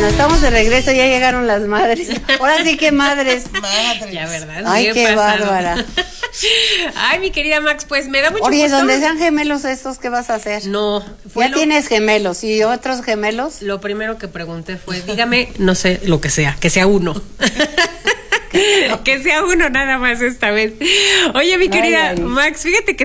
Bueno, estamos de regreso, ya llegaron las madres. Ahora sí que madres. Ya, ¿verdad? Ay, qué bárbara. Ay, mi querida Max, pues me da mucho Oye, gusto. donde sean gemelos estos, ¿qué vas a hacer? No, Ya tienes gemelos, ¿y otros gemelos? Lo primero que pregunté fue, dígame, no sé, lo que sea uno. Que sea uno nada más esta vez. Oye, mi querida Max, fíjate que